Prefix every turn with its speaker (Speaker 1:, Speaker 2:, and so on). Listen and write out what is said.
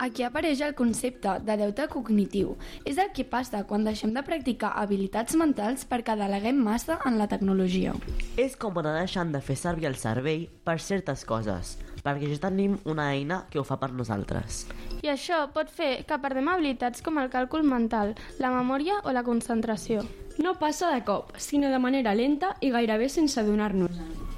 Speaker 1: Aquí apareix el concepte de deute cognitiu. És el que passa quan deixem de practicar habilitats mentals perquè deleguem massa en la tecnologia.
Speaker 2: És com anar deixant de fer servir el cervell per certes coses, perquè ja tenim una eina que ho fa per nosaltres.
Speaker 3: I això pot fer que perdem habilitats com el càlcul mental, la memòria o la concentració.
Speaker 4: No passa de cop, sinó de manera lenta i gairebé sense adonar-nos-en.